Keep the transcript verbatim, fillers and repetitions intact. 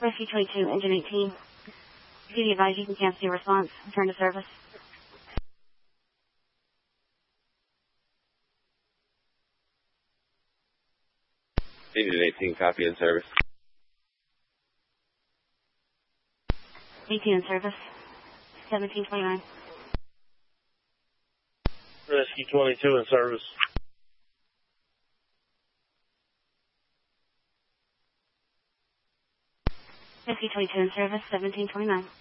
Rescue twenty-two, engine eighteen. Duty advised you can cancel your response. Return to service. Engine eighteen, copy in service. eighteen in service. seventeen twenty-nine. Rescue twenty-two in service. Rescue twenty-two in service, seventeen twenty-nine.